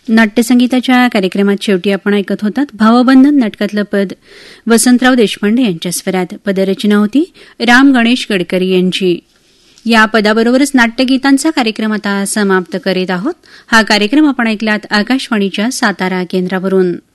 नाट्यसंगीताच्या कार्यक्रमात शेवटी आपण ऐकत होतात भावबंधन नाटकातलं पद वसंतराव देशपांडे यांच्या स्वरात. पदरचना होती राम गणेश गडकरी यांची. या पदाबरोबरच नाट्यगीतांचा कार्यक्रम आता समाप्त करीत आहोत. हा कार्यक्रम आपण ऐकलात आकाशवाणीच्या सातारा केंद्रावरून.